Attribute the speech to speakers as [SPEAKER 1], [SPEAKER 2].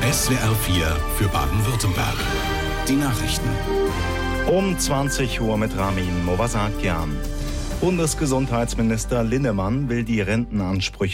[SPEAKER 1] SWR 4 für Baden-Württemberg. Die Nachrichten.
[SPEAKER 2] Um 20 Uhr mit Ramin Movasakian. Bundesgesundheitsminister Linnemann will die Rentenansprüche